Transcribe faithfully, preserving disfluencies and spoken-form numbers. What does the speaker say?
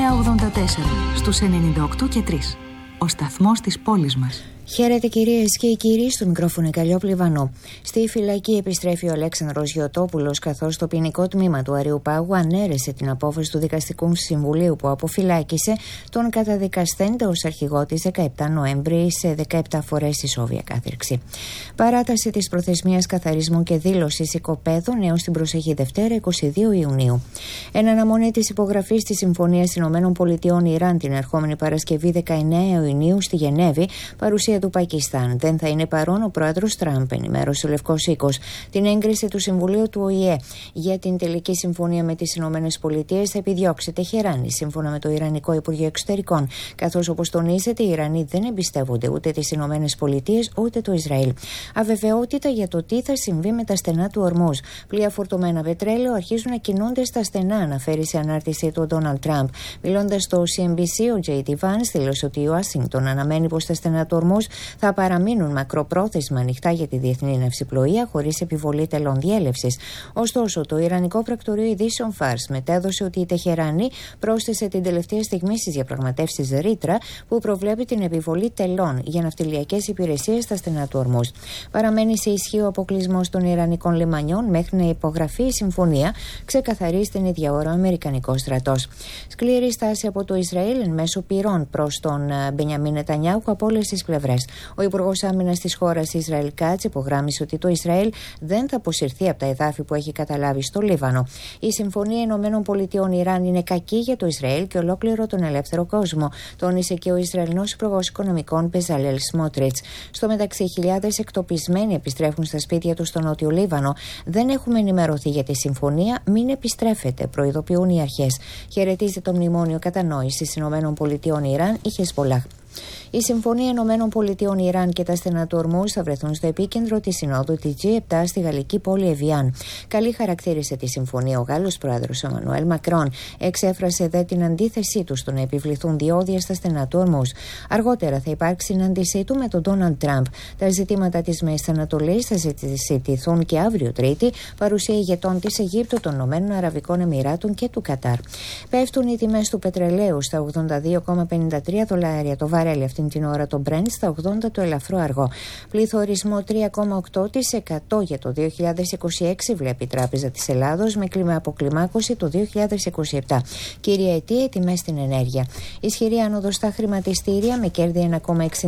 Νέα ογδόντα τέσσερα στους ενενήντα οκτώ και τρία. Ο σταθμός της πόλης μας. Χαίρετε κυρίες και κύριοι, στο μικρόφωνο Καλλιόπη Βανό. Στη φυλακή επιστρέφει ο Αλέξανδρος Γιωτόπουλος, καθώς το ποινικό τμήμα του Αριουπάγου ανέρεσε την απόφαση του Δικαστικού Συμβουλίου που αποφυλάκησε τον καταδικαστέντα ως αρχηγό της δεκαεπτά Νοέμβρη σε δεκαεπτά φορές ισόβια κάθριξη. Παράταση της προθεσμίας καθαρισμού και δήλωσης οικοπαίδων έως την προσεχή Δευτέρα είκοσι δύο Ιουνίου. Εν αναμονή της υπογραφής της Συμφωνίας ΗΠΑ Ιράν την ερχόμενη Παρασκευή δεκαεννέα Ιουνίου στη Γενέβη, παρουσία του Πακιστάν. Δεν θα είναι παρόν ο πρόεδρος Τραμπ, ενημέρωσε ο Λευκός Οίκος. Την έγκριση του Συμβουλίου του Ο Η Ε για την τελική συμφωνία με τις ΗΠΑ θα επιδιώξει Τεχεράνη, σύμφωνα με το Ιρανικό Υπουργείο Εξωτερικών, καθώς όπως τονίζεται οι Ιρανοί δεν εμπιστεύονται ούτε τις ΗΠΑ ούτε το Ισραήλ. Αβεβαιότητα για το τι θα συμβεί με τα στενά του Ορμούζ. Πλοία φορτωμένα πετρέλαιο αρχίζουν να κινούνται στα στενά, αναφέρει σε ανάρτησή του ο Ντόναλντ Τραμπ. Μιλώντας στο Σι Εν Μπι Σι, ο Τζέι Ντι Βάνς δήλωσε ότι η Ουάσιγκτον αναμένει πως τα στενά του Ορμούζ θα παραμείνουν μακροπρόθεσμα ανοιχτά για τη διεθνή ναυσιπλοεία χωρίς επιβολή τελών διέλευσης. Ωστόσο, το Ιρανικό Πρακτορείο Ειδήσεων Φάρς μετέδωσε ότι η Τεχεράνη πρόσθεσε την τελευταία στιγμή στις διαπραγματεύσεις ρήτρα που προβλέπει την επιβολή τελών για ναυτιλιακές υπηρεσίες στα στενά του Ορμούζ. Παραμένει σε ισχύ ο αποκλεισμός των Ιρανικών λιμανιών μέχρι να υπογραφεί η συμφωνία, ξεκαθαρίζει την ίδια ώρα ο Αμερικανικός στρατός. Σκληρή στάση από το Ισραήλ εν μέσω πυρών προς τον Μπενιαμίν Νετανιάχου από όλες τις πλευρές. Ο Υπουργός Άμυνας της χώρας Ισραήλ Κάτς υπογράμμισε ότι το Ισραήλ δεν θα αποσυρθεί από τα εδάφη που έχει καταλάβει στο Λίβανο. Η Συμφωνία Ηνωμένων Πολιτειών Ιράν είναι κακή για το Ισραήλ και ολόκληρο τον ελεύθερο κόσμο, τόνισε και ο Ισραηλινός Υπουργός Οικονομικών Μπεζαλέλ Σμότριτς. Στο μεταξύ, χιλιάδες εκτοπισμένοι επιστρέφουν στα σπίτια τους στο Νότιο Λίβανο. Δεν έχουμε ενημερωθεί για τη συμφωνία, μην επιστρέφετε, προειδοποιούν οι αρχές. Χαιρετίζεται το μνημόνιο κατανόησης Ηνωμένων Πολιτειών Ιράν, η Χεσμπολάχ. Η Συμφωνία Ηνωμένων Πολιτειών Ιράν και τα στενά του Ορμούζ θα βρεθούν στο επίκεντρο της συνόδου της τζι επτά στη γαλλική πόλη Εβιάν. Καλή χαρακτήρισε τη συμφωνία ο Γάλλος πρόεδρος Εμμανουέλ Μακρόν. Εξέφρασε δε την αντίθεσή του στο να επιβληθούν διόδια στα στενά του Ορμούζ. Αργότερα θα υπάρξει συνάντησή του με τον Ντόναλντ Τραμπ. Τα ζητήματα της Μέσης Ανατολής θα συζητηθούν και αύριο Τρίτη, παρουσία ηγετών της Αιγύπτου, των Ηνωμένων Αραβικών Εμιράτων και του Κατάρ. Πέφτουν οι τιμές του πετρελαίου στα ογδόντα δύο κόμμα πενήντα τρία δολάρια το βαρέλι αυτήν την ώρα, το Brent στα ογδόντα το ελαφρό αργό. Πληθωρισμό τρία κόμμα οκτώ τοις εκατό για το δύο χιλιάδες είκοσι έξι βλέπει η Τράπεζα της Ελλάδος, με αποκλιμάκωση το δύο χιλιάδες είκοσι επτά. Κύρια αιτία, οι τιμές στην ενέργεια. Ισχυρή άνοδος στα χρηματιστήρια με κέρδη ένα κόμμα εξήντα